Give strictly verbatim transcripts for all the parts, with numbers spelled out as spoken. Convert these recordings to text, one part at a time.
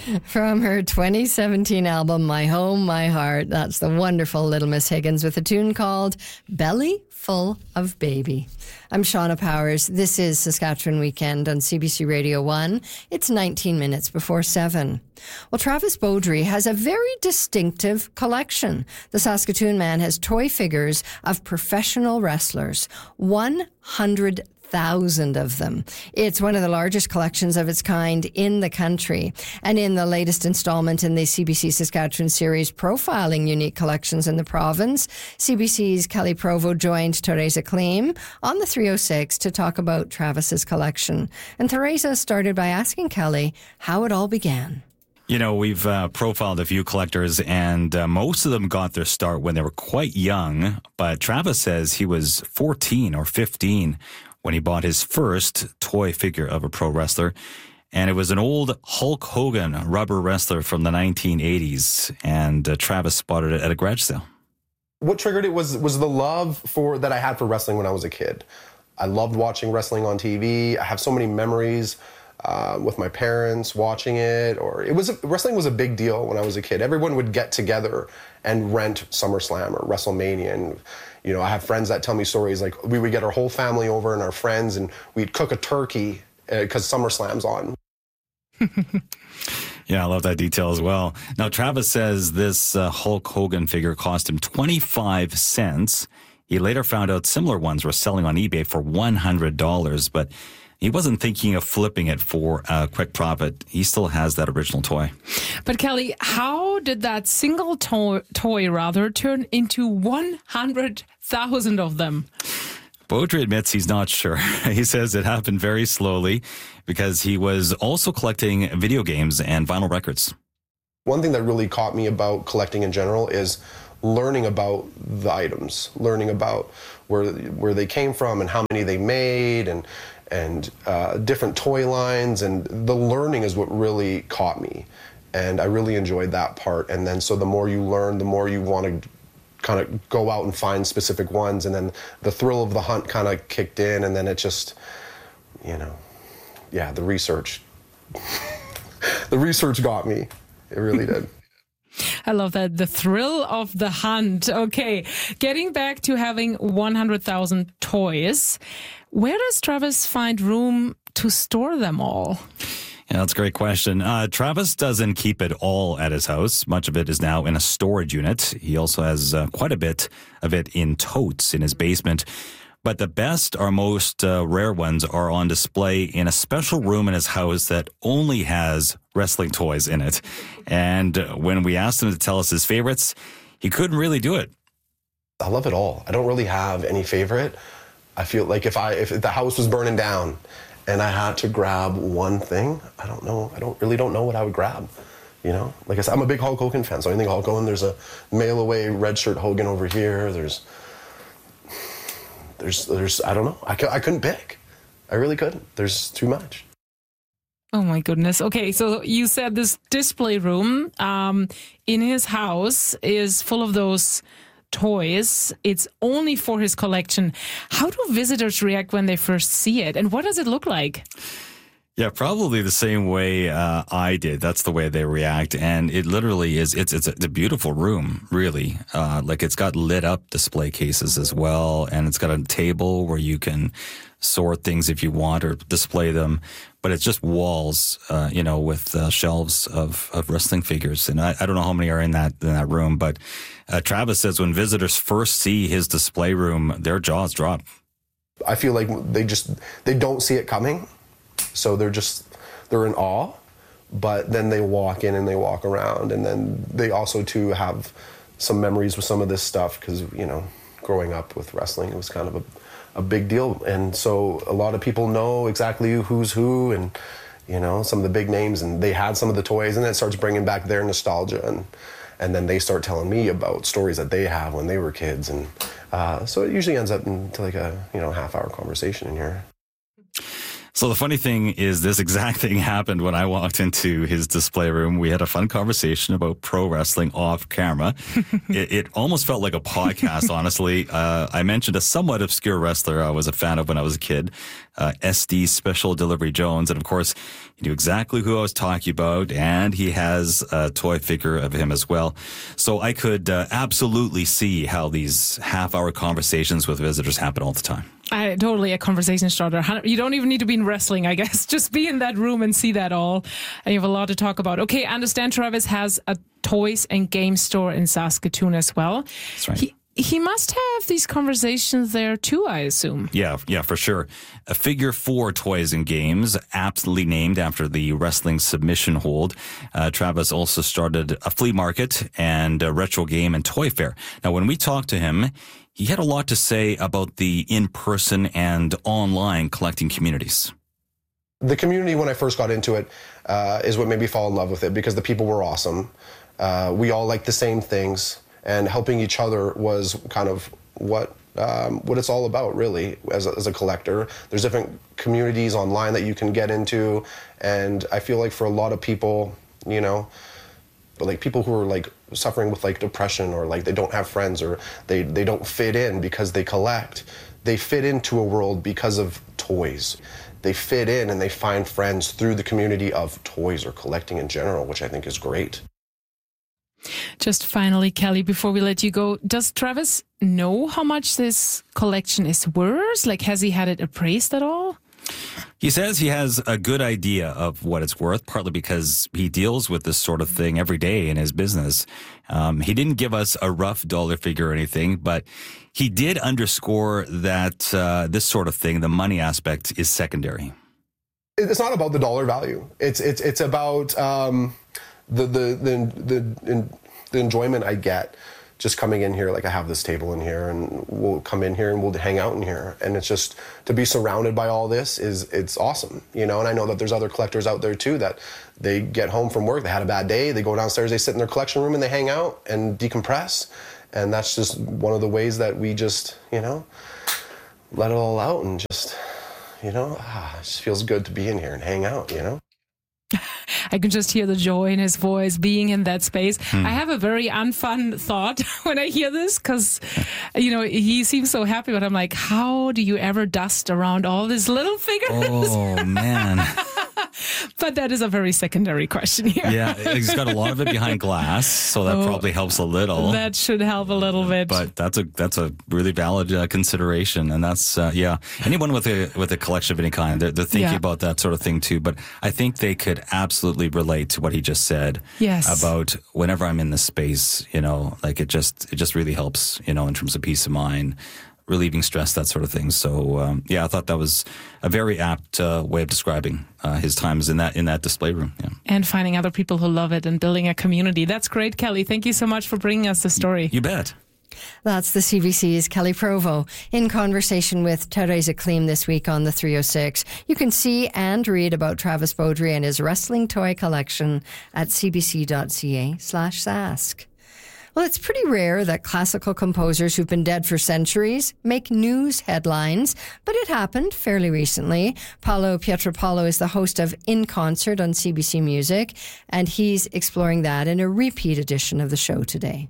From her twenty seventeen album, My Home, My Heart, that's the wonderful Little Miss Higgins with a tune called Belly Full of Baby. I'm Shauna Powers. This is Saskatchewan Weekend on C B C Radio one. It's nineteen minutes before seven. Well, Travis Beaudry has a very distinctive collection. The Saskatoon man has toy figures of professional wrestlers, one hundred thousand of them. It's one of the largest collections of its kind in the country. And in the latest installment in the C B C Saskatchewan series profiling unique collections in the province, C B C's Kelly Provo joined Theresa Kleem on the three oh six to talk about Travis's collection. And Theresa started by asking Kelly how it all began. You know, we've uh, profiled a few collectors, and uh, most of them got their start when they were quite young. But Travis says he was fourteen or fifteen when he bought his first toy figure of a pro wrestler. And it was an old Hulk Hogan rubber wrestler from the nineteen eighties. And uh, Travis spotted it at a garage sale. What triggered it was was the love for that I had for wrestling when I was a kid. I loved watching wrestling on T V. I have so many memories uh, with my parents watching it. Or it was a, wrestling was a big deal when I was a kid. Everyone would get together and rent SummerSlam or WrestleMania. And you know, I have friends that tell me stories like we would get our whole family over and our friends, and we'd cook a turkey because uh, SummerSlam's on. Yeah, I love that detail as well. Now, Travis says this uh, Hulk Hogan figure cost him twenty-five cents. He later found out similar ones were selling on eBay for one hundred dollars, but he wasn't thinking of flipping it for a quick profit. He still has that original toy. But Kelly, how did that single to- toy rather turn into one hundred thousand of them? Beaudry admits he's not sure. He says it happened very slowly because he was also collecting video games and vinyl records. One thing that really caught me about collecting in general is learning about the items, learning about where where they came from and how many they made, and and uh, different toy lines, and the learning is what really caught me. And I really enjoyed that part. And then so the more you learn, the more you want to kind of go out and find specific ones. And then the thrill of the hunt kind of kicked in, and then it just, you know, yeah, the research. the research got me. It really did. I love that. The thrill of the hunt. Okay, getting back to having one hundred thousand toys, where does Travis find room to store them all? Yeah, that's a great question. Uh, Travis doesn't keep it all at his house. Much of it is now in a storage unit. He also has uh, quite a bit of it in totes in his basement. But the best or most uh, rare ones are on display in a special room in his house that only has wrestling toys in it. And when we asked him to tell us his favorites, he couldn't really do it. I love it all. I don't really have any favorite. I feel like if I if the house was burning down and I had to grab one thing, I don't know. I don't really don't know what I would grab. You know, like I said, I'm a big Hulk Hogan fan. So anything Hulk Hogan, there's a mail away red shirt Hogan over here. There's, there's, there's. I don't know. I, I couldn't pick. I really couldn't. There's too much. Oh my goodness. Okay, so you said this display room um, in his house is full of those toys. It's only for his collection. How do visitors react when they first see it? And what does it look like? Yeah, probably the same way uh, I did. That's the way they react. And it literally is, it's it's a, it's a beautiful room, really. Uh, like it's got lit up display cases as well. And it's got a table where you can sort things if you want or display them. But it's just walls, uh, you know, with uh, shelves of, of wrestling figures. And I, I don't know how many are in that in that room. But uh, Travis says when visitors first see his display room, their jaws drop. I feel like they just, they don't see it coming. So they're just, they're in awe, but then they walk in and they walk around. And then they also, too, have some memories with some of this stuff because, you know, growing up with wrestling, it was kind of a, a big deal. And so a lot of people know exactly who's who and, you know, some of the big names. And they had some of the toys, and it starts bringing back their nostalgia. And, and then they start telling me about stories that they have when they were kids. And uh, so it usually ends up into like a, you know, half-hour conversation in here. So the funny thing is this exact thing happened when I walked into his display room. We had a fun conversation about pro wrestling off camera. it, it almost felt like a podcast, honestly. Uh, I mentioned a somewhat obscure wrestler I was a fan of when I was a kid, uh, S D Special Delivery Jones. And of course, he knew exactly who I was talking about, and he has a toy figure of him as well. So I could uh, absolutely see how these half-hour conversations with visitors happen all the time. I, totally a conversation starter. You don't even need to be in wrestling, I guess. Just be in that room and see that all. And you have a lot to talk about. Okay, I understand Travis has a toys and game store in Saskatoon as well. That's right. He, he must have these conversations there too, I assume. Yeah, yeah, for sure. A Figure Four Toys and Games, aptly named after the wrestling submission hold. Uh, Travis also started a flea market and a retro game and toy fair. Now, when we talked to him, he had a lot to say about the in-person and online collecting communities. The community, when I first got into it, uh, is what made me fall in love with it, because the people were awesome. Uh, we all liked the same things, and helping each other was kind of what um, what it's all about, really, as a, as a collector. There's different communities online that you can get into, and I feel like for a lot of people, you know, but like people who are like suffering with like depression, or like they don't have friends, or they, they don't fit in because they collect. They fit into a world because of toys. They fit in and they find friends through the community of toys or collecting in general, which I think is great. Just finally, Kelly, before we let you go, does Travis know how much this collection is worth? Like, has he had it appraised at all? He says he has a good idea of what it's worth, partly because he deals with this sort of thing every day in his business. Um, he didn't give us a rough dollar figure or anything, but he did underscore that uh, this sort of thing, the money aspect, is secondary. It's not about the dollar value. It's it's it's about um, the, the the the the the enjoyment I get just coming in here. Like, I have this table in here, and we'll come in here and we'll hang out in here. And it's just, to be surrounded by all this is, it's awesome, you know? And I know that there's other collectors out there too, that they get home from work, they had a bad day, they go downstairs, they sit in their collection room and they hang out and decompress. And that's just one of the ways that we just, you know, let it all out and just, you know, ah, it just feels good to be in here and hang out, you know? I can just hear the joy in his voice being in that space. Hmm. I have a very unfun thought when I hear this, because, you know, he seems so happy, but I'm like, how do you ever dust around all these little figures? Oh, man. But that is a very secondary question here. Yeah, he's got a lot of it behind glass, so that oh, probably helps a little. That should help a little bit. But that's a that's a really valid uh, consideration, and that's uh, yeah. Anyone with a with a collection of any kind, they're, they're thinking yeah. about that sort of thing too. But I think they could absolutely relate to what he just said. Yes. About whenever I'm in this space, you know, like it just it just really helps, you know, in terms of peace of mind, relieving stress, that sort of thing. So, um, yeah, I thought that was a very apt uh, way of describing uh, his times in that in that display room. Yeah. And finding other people who love it and building a community. That's great, Kelly. Thank you so much for bringing us the story. You bet. That's the C B C's Kelly Provo in conversation with Teresa Kleem this week on the three oh six. You can see and read about Travis Beaudry and his wrestling toy collection at cbc.ca slash sask. Well, it's pretty rare that classical composers who've been dead for centuries make news headlines, but it happened fairly recently. Paolo Pietropalo is the host of In Concert on C B C Music, and he's exploring that in a repeat edition of the show today.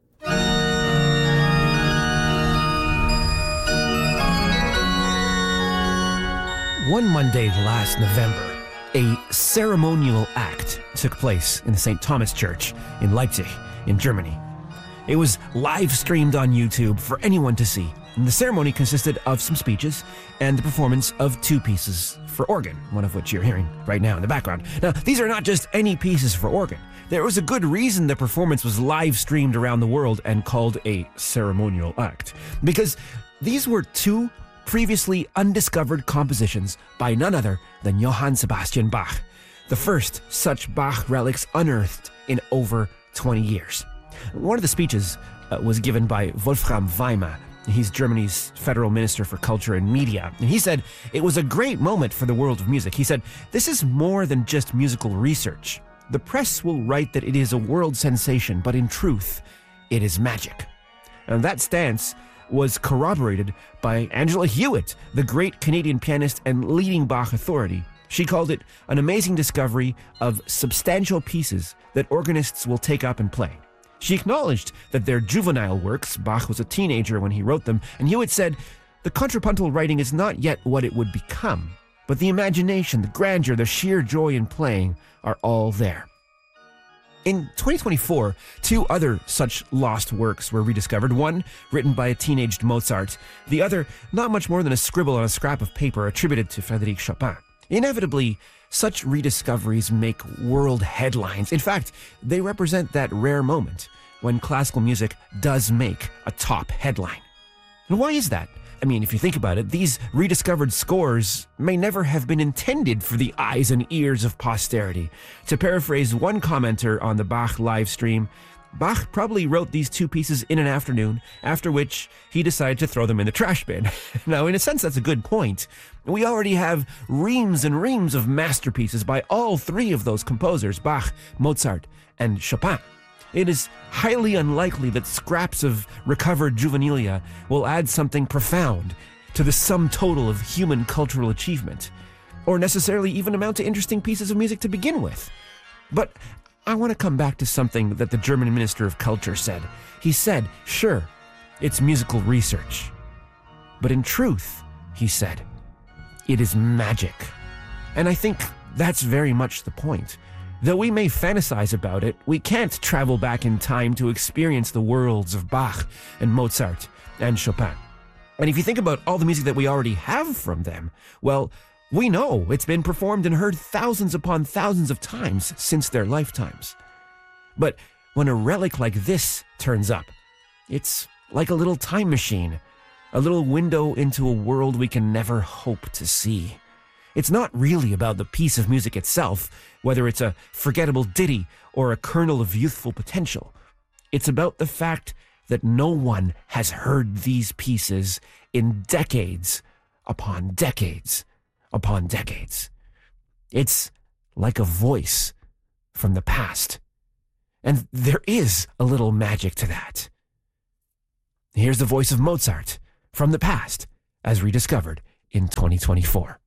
One Monday last November, a ceremonial act took place in the Saint Thomas Church in Leipzig, in Germany. It was live streamed on YouTube for anyone to see. And the ceremony consisted of some speeches and the performance of two pieces for organ, one of which you're hearing right now in the background. Now, these are not just any pieces for organ. There was a good reason the performance was live streamed around the world and called a ceremonial act. Because these were two previously undiscovered compositions by none other than Johann Sebastian Bach, the first such Bach relics unearthed in over twenty years. One of the speeches uh, was given by Wolfram Weimar. He's Germany's federal minister for culture and media. And he said, it was a great moment for the world of music. He said, this is more than just musical research. The press will write that it is a world sensation, but in truth, it is magic. And that stance was corroborated by Angela Hewitt, the great Canadian pianist and leading Bach authority. She called it an amazing discovery of substantial pieces that organists will take up and play. She acknowledged that they're juvenile works. Bach was a teenager when he wrote them, and Hewitt said, the contrapuntal writing is not yet what it would become, but the imagination, the grandeur, the sheer joy in playing are all there. In twenty twenty-four, two other such lost works were rediscovered, one written by a teenaged Mozart, the other not much more than a scribble on a scrap of paper attributed to Frédéric Chopin. Inevitably, such rediscoveries make world headlines. In fact, they represent that rare moment when classical music does make a top headline. And why is that? I mean, if you think about it, these rediscovered scores may never have been intended for the eyes and ears of posterity. To paraphrase one commenter on the Bach live stream, Bach probably wrote these two pieces in an afternoon, after which he decided to throw them in the trash bin. Now, in a sense, that's a good point. We already have reams and reams of masterpieces by all three of those composers, Bach, Mozart, and Chopin. It is highly unlikely that scraps of recovered juvenilia will add something profound to the sum total of human cultural achievement, or necessarily even amount to interesting pieces of music to begin with. But I want to come back to something that the German Minister of Culture said. He said, sure, it's musical research. But in truth, he said, it is magic. And I think that's very much the point. Though we may fantasize about it, we can't travel back in time to experience the worlds of Bach and Mozart and Chopin. And if you think about all the music that we already have from them, well, we know it's been performed and heard thousands upon thousands of times since their lifetimes. But when a relic like this turns up, it's like a little time machine, a little window into a world we can never hope to see. It's not really about the piece of music itself, whether it's a forgettable ditty or a kernel of youthful potential. It's about the fact that no one has heard these pieces in decades upon decades upon decades. It's like a voice from the past. And there is a little magic to that. Here's the voice of Mozart from the past, as rediscovered in twenty twenty-four.